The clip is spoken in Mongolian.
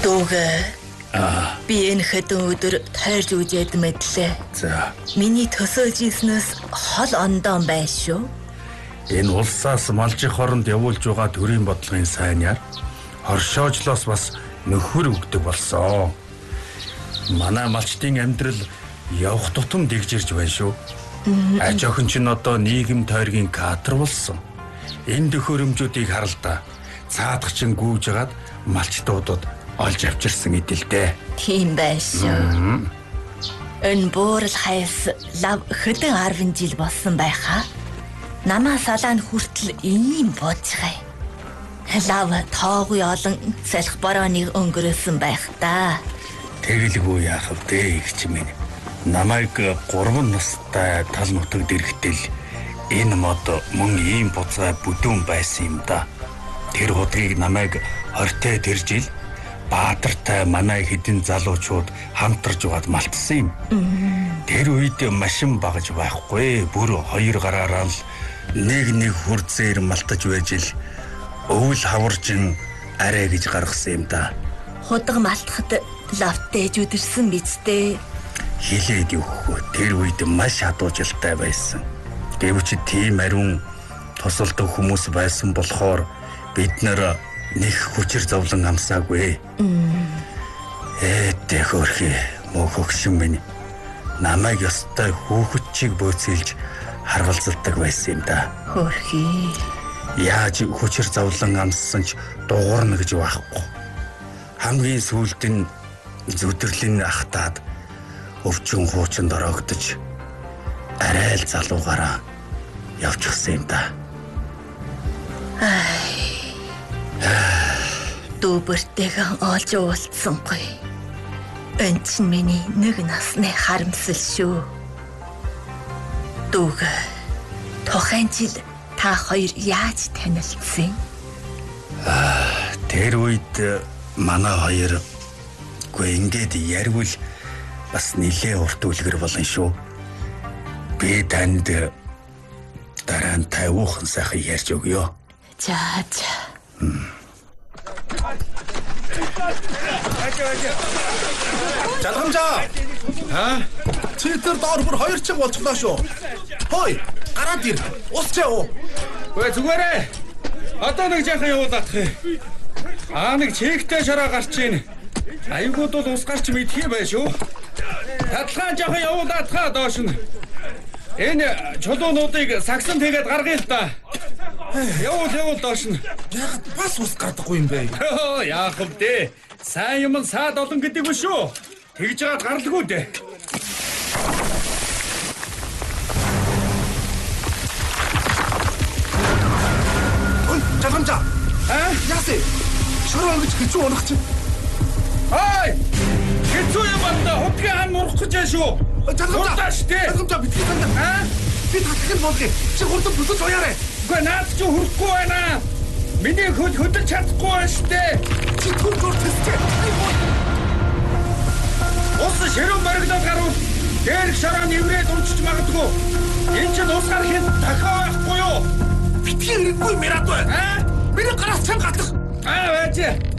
Би энэ хэдэн өдөр тойрж үжээд мэдлээ. За. Миний төсөөлж ийснээс хол ондоон байна шүү. Энэ улсаас малжих хоронд явуулж байгаа төрийн бодлогын сайнаар хоршоожлоос бас нөхөр өгдөг болсон. Манай малчдын амьдрал явах тутам дэгжирж байна шүү. Аж охин ч одоо нийгэм тойргийн кадр болсон. Энэ төхөөрөмжүүдийг харалдаа цаадахчин гүйж агаад малчдуудад олж авчирсан идэлдэ. Тийм байна шүү. Энэ буурал хайс лав хэдэн 10 жил болсон байхаа. Намаа салаан хүртэл ийм боцгай. Лав тоогүй олон салхи борооны өнгөрөөсөн байх та. Тэгэлгүй яах вэ ихч минь. Намайг 3 настай тал нутагт ирэхдээ энэ мод мөн ийм буцаа бүдүүн байсан юм да. Тэр удгийг намайг хортой тэр жил Баатартай манай хэдин залуучууд хамтарж угаад малтсан юм. Тэр үед машин багаж байхгүй. Бүр 2 гараараа л нэг хурцээр малтаж байж л өвөл хаваржин арай гэж гаргасан юм да. Худаг малтахад лавтэж үдэрсэн бицтэй. Хилээд өгөхгүй. Тэр үед маш хадуужилтай байсан. Гэвч тийм ариун тусалдаг хүмүүс байсан болохоор бид нар нэг хүчээр зовлон амсаагүй. Тэ хөрхи мөхөгшин минь намайг ёстой хүүхэд чиг бөөцөлж харгалзалдаг байсан юм да. Хөрхи. Яаж хүчээр зовлон амссан ч дуурна гэж байхгүй. Хамгийн сүүлд нь зүдэрлэн ахтаад өвчин хуучинд ороогдож арай л залуугаараа явчихсан юм да. Дүүбэртэйгэн олж уулзсангүй. Энэ чинь миний нэг насны харамсал шүү. Дүүг тухайн жил та хоёр яаж танилцсан? Тэр үед манай хоёр ингээд яригвал бас нэлээ урт үлгэр болно шүү. Би танд дараа нь тавуухан сайхан ярьж өгье. За. Жалгамжаа. Чи тэр доор бүр 2 чиг болчихлоо шүү. Хой, гараад ир. Ус чаа. Гүй зүгээрээ. Одоо нэг жаахан явуулах юм. Нэг чигтэй шараа гарч ийн. Аюугууд бол ус гарч мэдхий бай шүү. Татлахаа жаахан явуулаад хаа доош нь. Энэ чулуунуудыг сагсан тэгээд гаргая л да. Явуул доош нь. Яагаад бас ус гардаггүй юм бэ? Яах вэ? Сайн юм саад олон гэдэг үү шүү. Тэгж жагаад гарлгүй дээ. Ой, жалгамжаа. Яасэ? Шороо гэж хэцүү унах чинь. Ой! Хэцүү юм байна. Хутгийн хан мурах гэж байна шүү. Жалгамжаа битгий тандаа. Би татах нь болгий. Чи хурдан бүсэж уяраа. Үгүй наад чи хүрэхгүй байна. Миний хөдөлж чадахгүй байна штэ. Чи түр төсчээ. Ус ширүүн баригдаад гарвал дээрх шараа нэврээд унчиж магадгүй. Энэ чинь ус гарахын дахиад байхгүй юу? Битгий хэрэггүй мэрад бай. Миний гараас чанга гатах. Байж.